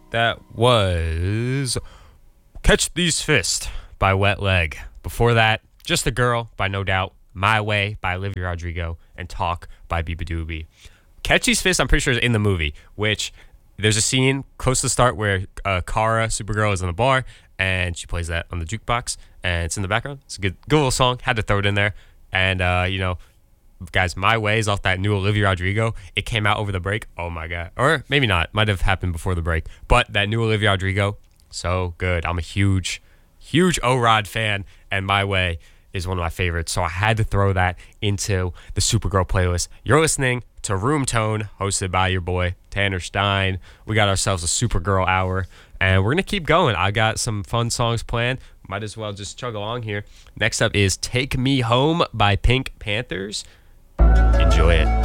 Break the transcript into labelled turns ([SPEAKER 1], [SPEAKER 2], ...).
[SPEAKER 1] That was Catch These Fists by Wet Leg. Before that, Just a Girl by No Doubt, My Way by Olivia Rodrigo, and Talk by Biba Doobie. Catch These Fists, I'm pretty sure, is in the movie, which there's a scene close to the start where Kara, Supergirl, is in the bar, and she plays that on the jukebox, and it's in the background. It's a good little song. Had to throw it in there. And, guys, My Way is off that new Olivia Rodrigo. It came out over the break. Oh, my God. Or maybe not. Might have happened before the break. But that new Olivia Rodrigo, so good. I'm a huge O-Rod fan, and My Way is one of my favorites. So I had to throw that into the Supergirl playlist. You're listening to Room Tone, hosted by your boy, Tanner Stein. We got ourselves a Supergirl hour, and we're going to keep going. I got some fun songs planned. Might as well just chug along here. Next up is Take Me Home by Pink Panthers. Enjoy it.